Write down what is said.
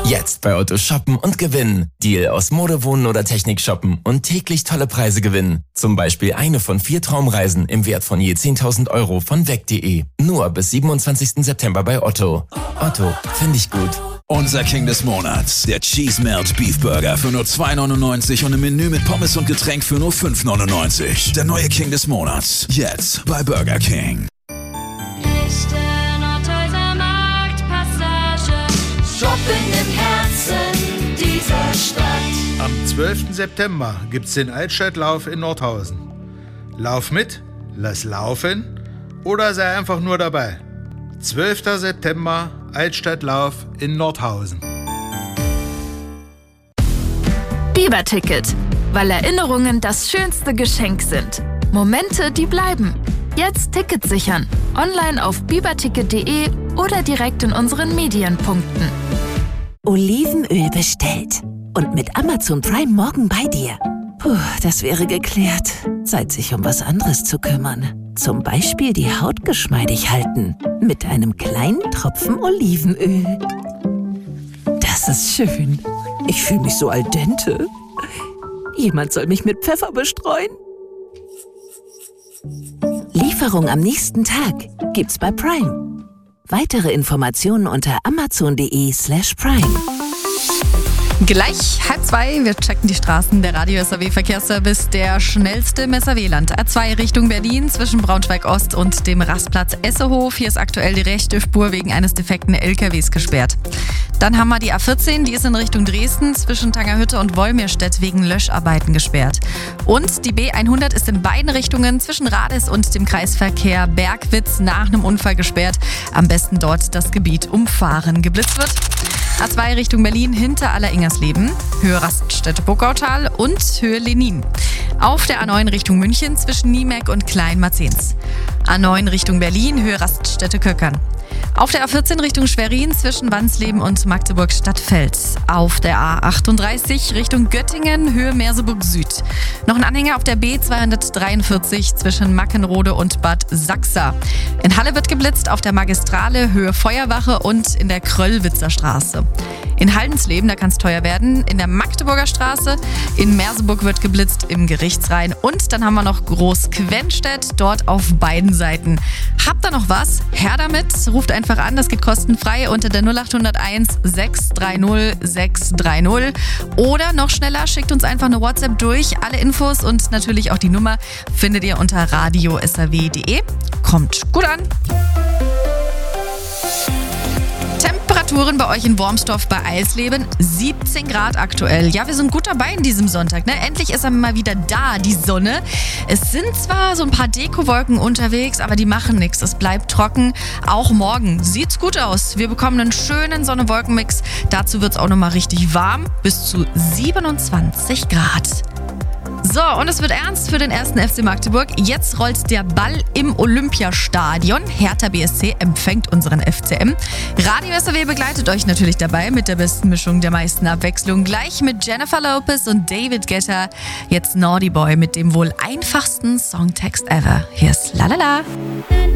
Jetzt bei Otto shoppen und gewinnen. Deal aus Mode, Wohnen oder Technik shoppen und täglich tolle Preise gewinnen. Zum Beispiel eine von 4 Traumreisen im Wert von je 10.000 Euro von weg.de. Nur bis 27. September bei Otto. Otto, finde ich gut. Unser King des Monats, der Cheese Melt Beef Burger für nur 2,99 und im Menü mit Pommes und Getränk für nur 5,99. Der neue King des Monats, jetzt bei Burger King. Shopping im Herzen dieser Stadt. Am 12. September gibt's den Altstadtlauf in Nordhausen. Lauf mit, lass laufen oder sei einfach nur dabei. 12. September, Altstadtlauf in Nordhausen. Biber-Ticket, weil Erinnerungen das schönste Geschenk sind. Momente, die bleiben. Jetzt Ticket sichern. Online auf biberticket.de oder direkt in unseren Medienpunkten. Olivenöl bestellt. Und mit Amazon Prime morgen bei dir. Puh, das wäre geklärt. Zeit, sich um was anderes zu kümmern. Zum Beispiel die Haut geschmeidig halten. Mit einem kleinen Tropfen Olivenöl. Das ist schön. Ich fühle mich so al dente. Jemand soll mich mit Pfeffer bestreuen. Lieferung am nächsten Tag gibt's bei Prime. Weitere Informationen unter amazon.de/prime. Gleich 1:30, wir checken die Straßen. Der Radio SAW Verkehrsservice, der schnellste im SAW-Land. A2 Richtung Berlin zwischen Braunschweig-Ost und dem Rastplatz Essehof. Hier ist aktuell die rechte Spur wegen eines defekten LKWs gesperrt. Dann haben wir die A14, die ist in Richtung Dresden zwischen Tangerhütte und Wolmirstedt wegen Löscharbeiten gesperrt. Und die B100 ist in beiden Richtungen zwischen Rades und dem Kreisverkehr Bergwitz nach einem Unfall gesperrt. Am besten dort das Gebiet umfahren. Geblitzt wird A2 Richtung Berlin hinter Aller-Ingersleben, Höhe Raststätte-Burgautal und Höhe Lenin. Auf der A9 Richtung München zwischen Niemek und Kleinmarzens. A9 Richtung Berlin, Höhe Raststätte-Köckern. Auf der A14 Richtung Schwerin zwischen Wansleben und Magdeburg-Stadtfels. Auf der A38 Richtung Göttingen, Höhe Merseburg Süd. Noch ein Anhänger auf der B243 zwischen Mackenrode und Bad Sachsa. In Halle wird geblitzt auf der Magistrale, Höhe Feuerwache und in der Kröllwitzer Straße. In Haldensleben, da kann es teuer werden, in der Magdeburger Straße. In Merseburg wird geblitzt im Gerichtsrhein. Und dann haben wir noch Großquenstedt, dort auf beiden Seiten. Habt ihr noch was? Her damit, ruft einfach an, das geht kostenfrei unter der 0801 630 630. Oder noch schneller, schickt uns einfach eine WhatsApp durch. Alle Infos und natürlich auch die Nummer findet ihr unter radiosaw.de. Kommt gut an! Temperaturen bei euch in Wormsdorf bei Eisleben, 17 Grad aktuell. Ja, wir sind gut dabei in diesem Sonntag, ne? Endlich ist er mal wieder da, die Sonne. Es sind zwar so ein paar Dekowolken unterwegs, aber die machen nichts. Es bleibt trocken. Auch morgen sieht's gut aus. Wir bekommen einen schönen Sonne-Wolken-Mix. Dazu wird's auch nochmal richtig warm, bis zu 27 Grad. So, und es wird ernst für den 1. FC Magdeburg. Jetzt rollt der Ball im Olympiastadion. Hertha BSC empfängt unseren FCM. Radio SAW begleitet euch natürlich dabei mit der besten Mischung der meisten Abwechslung. Gleich mit Jennifer Lopez und David Guetta. Jetzt Naughty Boy mit dem wohl einfachsten Songtext ever. Hier ist Lalala.